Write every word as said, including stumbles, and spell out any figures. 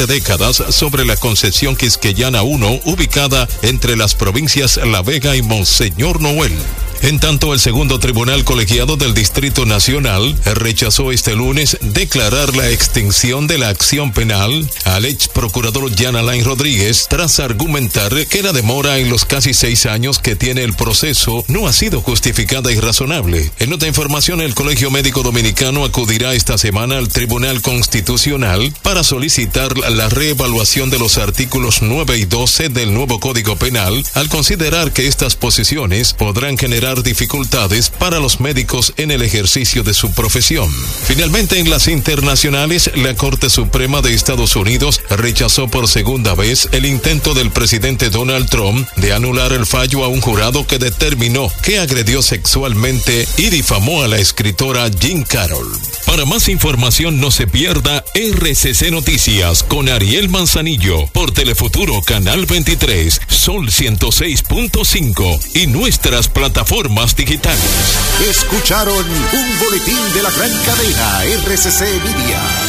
siete décadas sobre la concesión Quisqueyana uno, ubicada entre las provincias La Vega y Monseñor Noel. En tanto, el segundo tribunal colegiado del Distrito Nacional rechazó este lunes declarar la extinción de la acción penal al ex procurador Jan Alain Rodríguez tras argumentar que la demora en los casi seis años que tiene el proceso no ha sido justificada y razonable. En otra información, el Colegio Médico Dominicano acudirá esta semana al Tribunal Constitucional para solicitar la reevaluación de los artículos nueve y doce del nuevo Código Penal, al considerar que estas posiciones podrán generar dificultades para los médicos en el ejercicio de su profesión. Finalmente, en las internacionales, la Corte Suprema de Estados Unidos rechazó por segunda vez el intento del presidente Donald Trump de anular el fallo a un jurado que determinó que agredió sexualmente y difamó a la escritora Jean Carroll. Para más información, no se pierda R C C Noticias con Ariel Manzanillo por Telefuturo Canal veintitrés, Sol ciento seis punto cinco y nuestras plataformas digitales. Escucharon un boletín de la gran cadena R C C Media.